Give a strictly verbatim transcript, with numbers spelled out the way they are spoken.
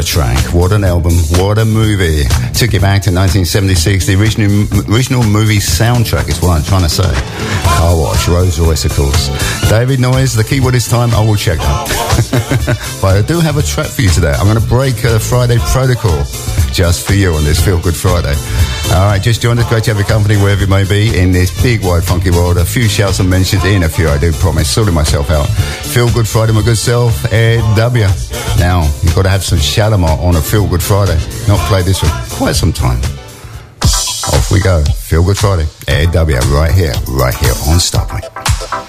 track, what an album, what a movie. Took you back to nineteen seventy-six, the original, original movie soundtrack is what I'm trying to say. Car Wash, Rolls Royce, of course. David Noyes, the keyword this time, I will check that. But I do have a track for you today. I'm going to break uh, Friday protocol just for you on this Feel Good Friday. All right, just join us. Great to have your company wherever you may be in this big, wide, funky world. A few shouts and mentions in a few, I do promise. Sorting myself out. Feel Good Friday, my good self, Ed W. Now, you've got to have some Shalimar on a Feel Good Friday. Not played this for quite some time. Off we go. Feel Good Friday, Ed W. Right here, right here on Starpoint.